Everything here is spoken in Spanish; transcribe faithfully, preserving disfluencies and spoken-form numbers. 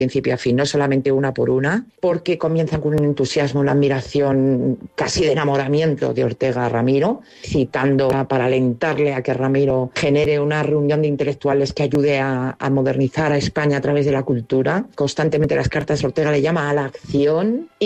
principio a fin, no solamente una por una, porque comienzan con un entusiasmo, una admiración casi de enamoramiento de Ortega a Ramiro, citando para alentarle a que Ramiro genere una reunión de intelectuales que ayude a, a modernizar a España a través de la cultura. Constantemente las cartas de Ortega le llama a la acción.